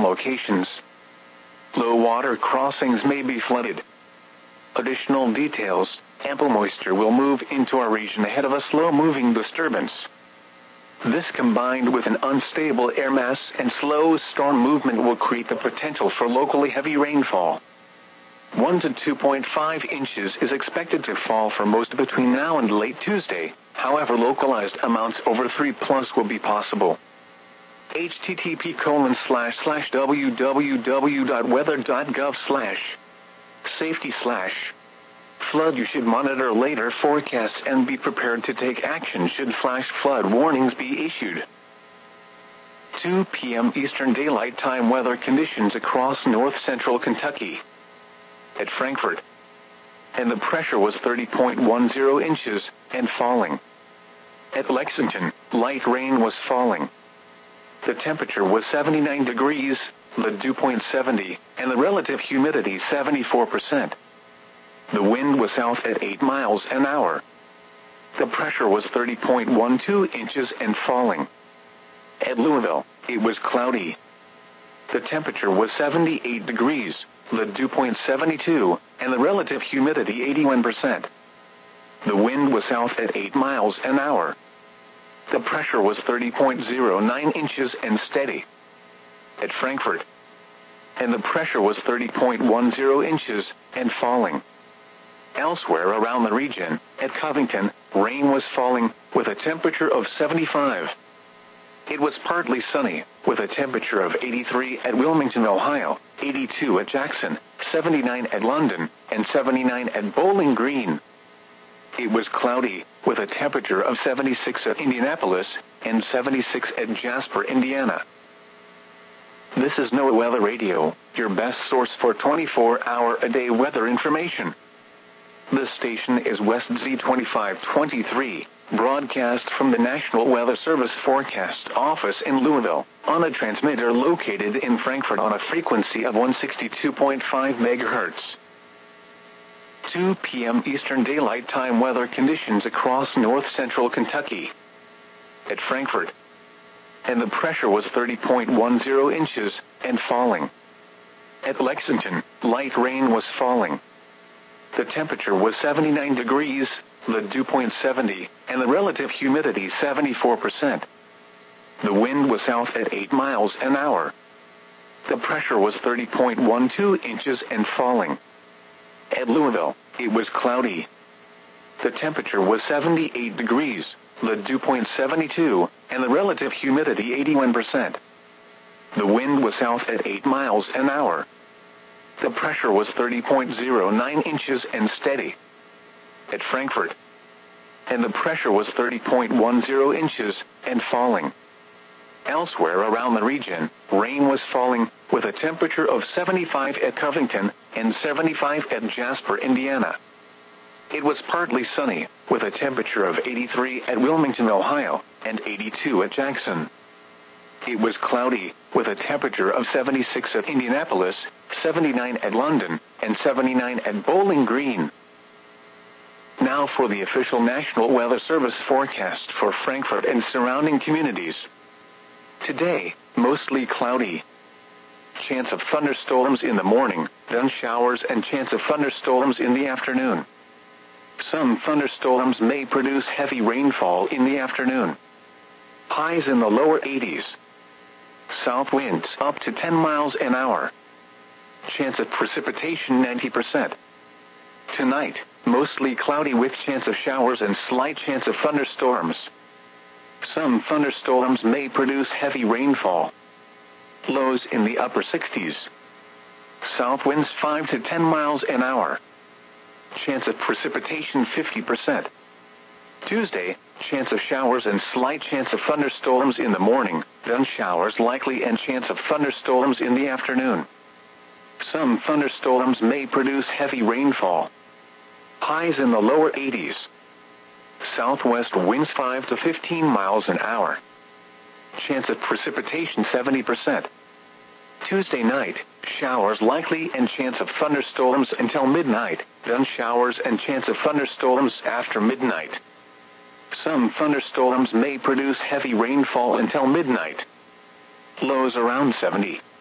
locations. Low water crossings may be flooded. Additional details: ample moisture will move into our region ahead of a slow-moving disturbance. This, combined with an unstable air mass and slow storm movement, will create the potential for locally heavy rainfall. 1 to 2.5 inches is expected to fall for most between now and late Tuesday. However, localized amounts over 3+ will be possible. http://www.weather.gov/safety/flood. You should monitor later forecasts and be prepared to take action should flash flood warnings be issued. 2 p.m. Eastern Daylight Time weather conditions across north-central Kentucky. At Frankfort, and the pressure was 30.10 inches and falling. At Lexington, light rain was falling. The temperature was 79 degrees, the dew point 70, and the relative humidity 74%. The wind was south at 8 miles an hour. The pressure was 30.12 inches and falling. At Louisville, it was cloudy. The temperature was 78 degrees, the dew point 72, and the relative humidity 81%. The wind was south at 8 miles an hour. The pressure was 30.09 inches and steady. At Frankfort, and the pressure was 30.10 inches and falling. Elsewhere around the region, at Covington, rain was falling with a temperature of 75. It was partly sunny, with a temperature of 83 at Wilmington, Ohio, 82 at Jackson, 79 at London, and 79 at Bowling Green. It was cloudy, with a temperature of 76 at Indianapolis, and 76 at Jasper, Indiana. This is NOAA Weather Radio, your best source for 24-hour-a-day weather information. This station is West Z2523, broadcast from the National Weather Service Forecast Office in Louisville, on a transmitter located in Frankfort on a frequency of 162.5 MHz. 2 p.m. Eastern Daylight Time weather conditions across north-central Kentucky. At Frankfort, and the pressure was 30.10 inches and falling. At Lexington, light rain was falling. The temperature was 79 degrees, the dew point 70, and the relative humidity 74%. The wind was south at 8 miles an hour. The pressure was 30.12 inches and falling. At Louisville, it was cloudy. The temperature was 78 degrees, the dew point 72, and the relative humidity 81%. The wind was south at 8 miles an hour. The pressure was 30.09 inches and steady. At Frankfort, and the pressure was 30.10 inches and falling. Elsewhere around the region, rain was falling with a temperature of 75 at Covington and 75 at Jasper, Indiana. It was partly sunny, with a temperature of 83 at Wilmington, Ohio, and 82 at Jackson. It was cloudy, with a temperature of 76 at Indianapolis, 79 at London, and 79 at Bowling Green. Now for the official National Weather Service forecast for Frankfort and surrounding communities. Today, mostly cloudy. Chance of thunderstorms in the morning, then showers and chance of thunderstorms in the afternoon. Some thunderstorms may produce heavy rainfall in the afternoon. Highs in the lower 80s. South winds up to 10 miles an hour. Chance of precipitation 90%. Tonight, mostly cloudy with chance of showers and slight chance of thunderstorms. Some thunderstorms may produce heavy rainfall. Lows in the upper 60s. South winds 5 to 10 miles an hour. Chance of precipitation 50%. Tuesday, chance of showers and slight chance of thunderstorms in the morning, then showers likely and chance of thunderstorms in the afternoon. Some thunderstorms may produce heavy rainfall. Highs in the lower 80s. Southwest winds 5 to 15 miles an hour. Chance of precipitation 70%. Tuesday night, showers likely and chance of thunderstorms until midnight, then showers and chance of thunderstorms after midnight. Some thunderstorms may produce heavy rainfall until midnight. Lows around 70.